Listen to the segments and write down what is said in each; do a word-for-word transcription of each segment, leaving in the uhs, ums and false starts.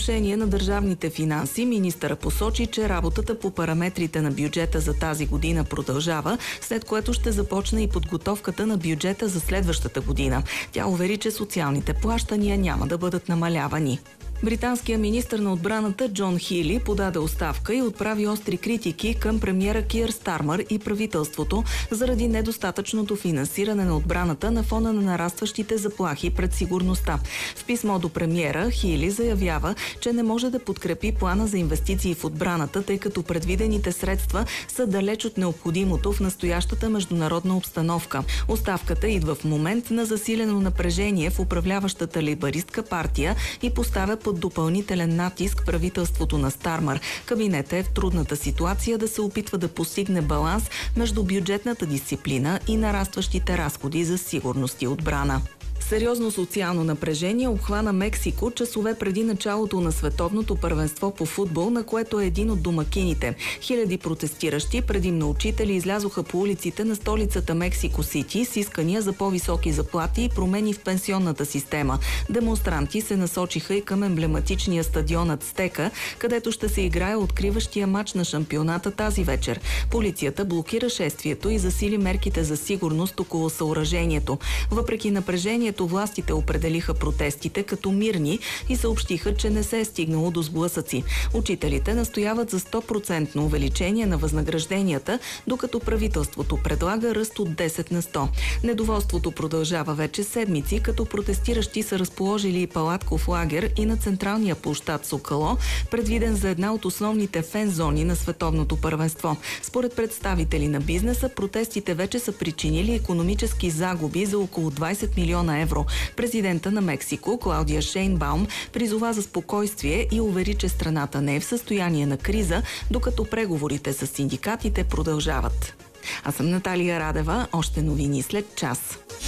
отношение на държавните финанси, министъра посочи, че работата по параметрите на бюджета за тази година продължава, след което ще започне и подготовката на бюджета за следващата година. Тя увери, че социалните плащания няма да бъдат намалявани. Британският министър на отбраната Джон Хили подаде оставка и отправи остри критики към премиера Кийър Стармър и правителството заради недостатъчното финансиране на отбраната на фона на нарастващите заплахи пред сигурността. В писмо до премиера Хили заявява, че не може да подкрепи плана за инвестиции в отбраната, тъй като предвидените средства са далеч от необходимото в настоящата международна обстановка. Оставката идва в момент на засилено напрежение в управляващата лейбъристка партия и поставя под допълнителен натиск правителството на Стармър. Кабинетът е в трудната ситуация да се опитва да постигне баланс между бюджетната дисциплина и нарастващите разходи за сигурност и отбрана. Сериозно социално напрежение обхвана Мексико часове преди началото на световното първенство по футбол, на което е един от домакините. Хиляди протестиращи, предимно учители, излязоха по улиците на столицата Мексико Сити с искания за по-високи заплати и промени в пенсионната система. Демонстранти се насочиха и към емблематичния стадион Ацтека, където ще се играе откриващия матч на шампионата тази вечер. Полицията блокира шествието и засили мерките за сигурност около съоръжението. Въпреки напрежението, властите определиха протестите като мирни и съобщиха, че не се е стигнало до сблъсъци. Учителите настояват за сто процента увеличение на възнагражденията, докато правителството предлага ръст от десет на сто. Недоволството продължава вече седмици, като протестиращи са разположили и палатков лагер и на централния площад Сокало, предвиден за една от основните фен-зони на световното първенство. Според представители на бизнеса, протестите вече са причинили икономически загуби за около двайсет милиона евро. Президента на Мексико Клаудия Шейнбаум призова за спокойствие и увери, че страната не е в състояние на криза, докато преговорите с синдикатите продължават. Аз съм Наталия Радева. Още новини след час.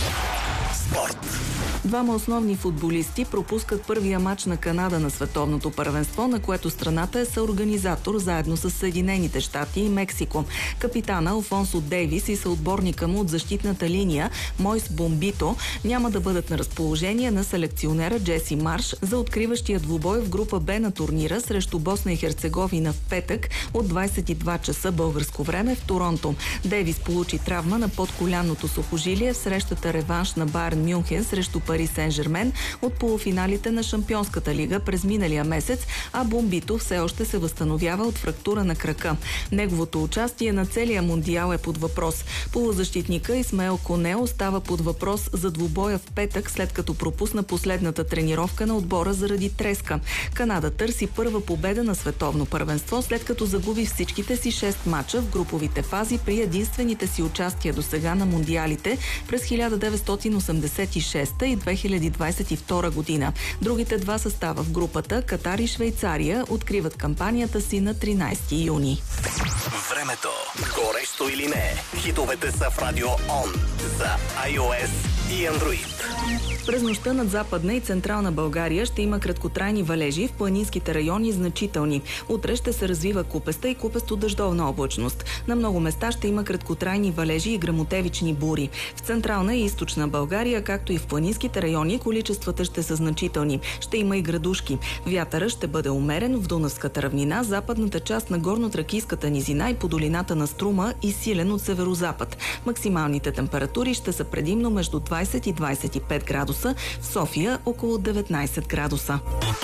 Спорт. Двама основни футболисти пропускат първия матч на Канада на световното първенство, на което страната е съорганизатор заедно с Съединените щати и Мексико. Капитана Алфонсо Дейвис и съотборника му от защитната линия Мойс Бомбито няма да бъдат на разположение на селекционера Джеси Марш за откриващия двубой в група Б на турнира срещу Босна и Херцеговина в петък от двайсет и два часа българско време в Торонто. Дейвис получи травма на подколянното сухожилие в срещата реванш на Байерн Мюнхен срещу Пари Сен-Жермен от полуфиналите на Шампионската лига през миналия месец, а Бомбито все още се възстановява от фрактура на крака. Неговото участие на целия мундиал е под въпрос. Полузащитника Исмаел Коне остава под въпрос за двубоя в петък, след като пропусна последната тренировка на отбора заради треска. Канада търси първа победа на световно първенство, след като загуби всичките си шест мача в груповите фази при единствените си участия до сега на мундиалите през хиляда деветстотин осемдесет и шеста и две хиляди двайсет и втора година. Другите два състава в групата, Катар и Швейцария, откриват кампанията си на тринайсети юни. Времето. Горещо или не? Хитовете са в Радио Он за iOS и Android. През нощта над Западна и Централна България ще има краткотрайни валежи, в планинските райони значителни. Утре ще се развива купеста и купесто-дъждовна облачност. На много места ще има краткотрайни валежи и гръмотевични бури. В Централна и Източна България, както и в планинските райони, количествата ще са значителни. Ще има и градушки. Вятъра ще бъде умерен в Дунавската равнина, западната част на горно-тракийската низина и по долината на Струма и силен от северозапад. Максималните температури ще са предимно между двайсет и двайсет и пет градуса, в София около деветнайсет градуса.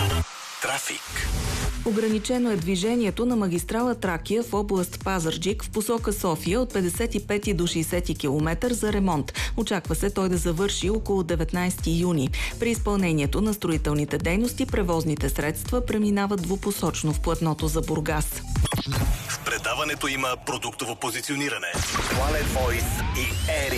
Трафик. Ограничено е движението на магистрала Тракия в област Пазарджик в посока София от петдесет и пети до шейсети километър за ремонт. Очаква се той да завърши около деветнайсети юни. При изпълнението на строителните дейности превозните средства преминават двупосочно в платното за Бургас. В предаването има продуктово позициониране. Planet Voice и Ери.